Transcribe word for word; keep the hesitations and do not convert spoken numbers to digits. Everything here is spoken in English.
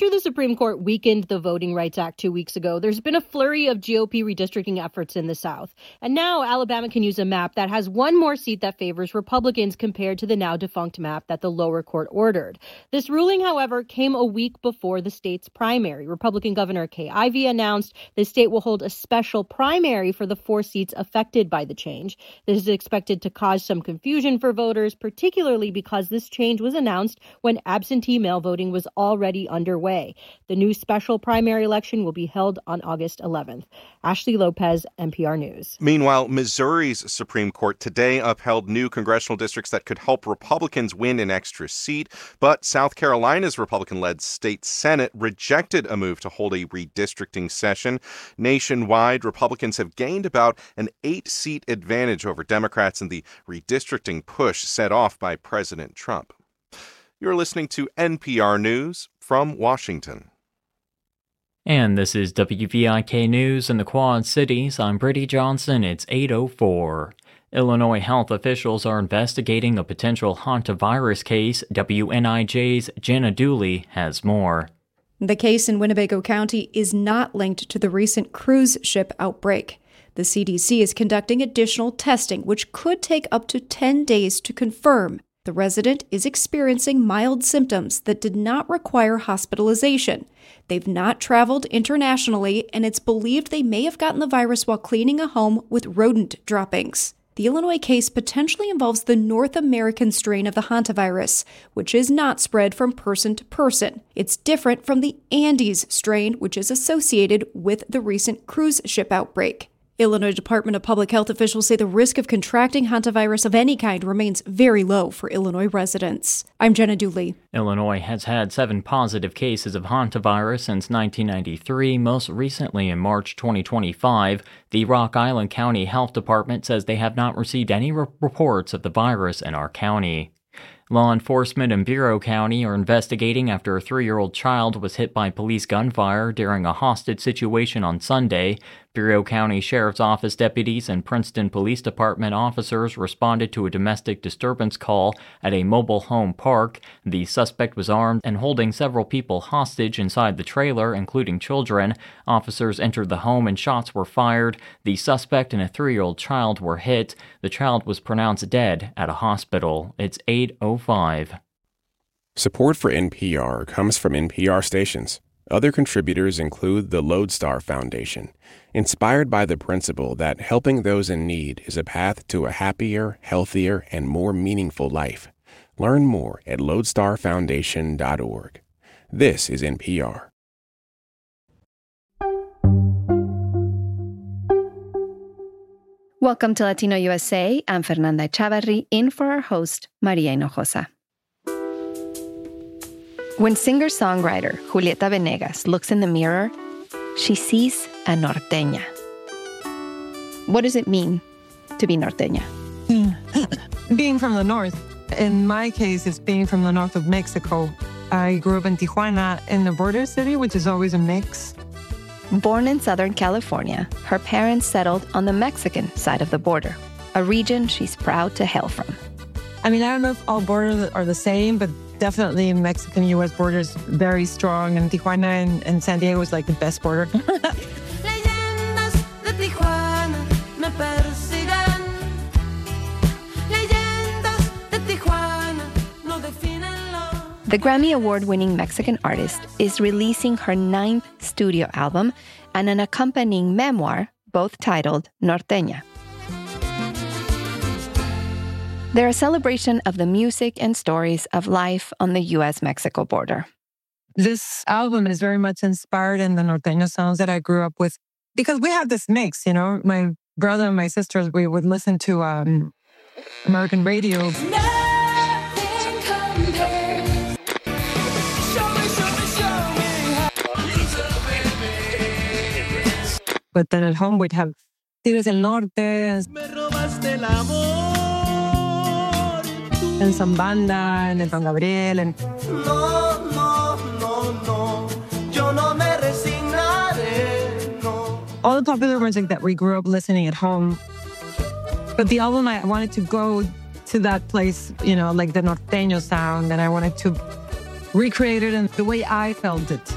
After the Supreme Court weakened the Voting Rights Act two weeks ago, there's been a flurry of G O P redistricting efforts in the South. And now Alabama can use a map that has one more seat that favors Republicans compared to the now defunct map that the lower court ordered. This ruling, however, came a week before the state's primary. Republican Governor Kay Ivey announced the state will hold a special primary for the four seats affected by the change. This is expected to cause some confusion for voters, particularly because this change was announced when absentee mail voting was already underway. The new special primary election will be held on August eleventh. Ashley Lopez, N P R News. Meanwhile, Missouri's Supreme Court today upheld new congressional districts that could help Republicans win an extra seat, but South Carolina's Republican-led state Senate rejected a move to hold a redistricting session. Nationwide, Republicans have gained about an eight-seat advantage over Democrats in the redistricting push set off by President Trump. You're listening to N P R News from Washington. And this is W V I K News in the Quad Cities. I'm Brittany Johnson. It's eight oh four. Illinois health officials are investigating a potential hantavirus case. W N I J's Jenna Dooley has more. The case in Winnebago County is not linked to the recent cruise ship outbreak. The C D C is conducting additional testing, which could take up to ten days to confirm. The resident is experiencing mild symptoms that did not require hospitalization. They've not traveled internationally, and it's believed they may have gotten the virus while cleaning a home with rodent droppings. The Illinois case potentially involves the North American strain of the hantavirus, which is not spread from person to person. It's different from the Andes strain, which is associated with the recent cruise ship outbreak. Illinois Department of Public Health officials say the risk of contracting hantavirus of any kind remains very low for Illinois residents. I'm Jenna Dooley. Illinois has had seven positive cases of hantavirus since nineteen ninety-three, most recently in March twenty twenty-five. The Rock Island County Health Department says they have not received any re- reports of the virus in our county. Law enforcement in Bureau County are investigating after a three-year-old child was hit by police gunfire during a hostage situation on Sunday. Bureau County Sheriff's Office deputies and Princeton Police Department officers responded to a domestic disturbance call at a mobile home park. The suspect was armed and holding several people hostage inside the trailer, including children. Officers entered the home and shots were fired. The suspect and a three-year-old child were hit. The child was pronounced dead at a hospital. It's eight oh five. Support for N P R comes from N P R stations. Other contributors include the Lodestar Foundation, inspired by the principle that helping those in need is a path to a happier, healthier, and more meaningful life. Learn more at lodestar foundation dot org. This is N P R. Welcome to Latino U S A. I'm Fernanda Chavarri, in for our host, Maria Hinojosa. When singer-songwriter Julieta Venegas looks in the mirror, she sees a norteña. What does it mean to be norteña? Being from the north. In my case, it's being from the north of Mexico. I grew up in Tijuana, in the border city, which is always a mix. Born in Southern California, her parents settled on the Mexican side of the border, a region she's proud to hail from. I mean, I don't know if all borders are the same, but definitely Mexican-U S border is very strong, and Tijuana and, and San Diego is like the best border. The Grammy Award-winning Mexican artist is releasing her ninth studio album and an accompanying memoir, both titled Norteña. They're a celebration of the music and stories of life on the U S Mexico border. This album is very much inspired in the norteño sounds that I grew up with, because we had this mix, you know. My brother and my sisters, we would listen to um, American radio. But then at home we'd have Tigres del Norte and some banda and Don Gabriel and no, no, no, no. Yo no me resignaré, no. All the popular music that we grew up listening at home. But the album, I wanted to go to that place, you know, like the norteño sound, and I wanted to recreate it in the way I felt it.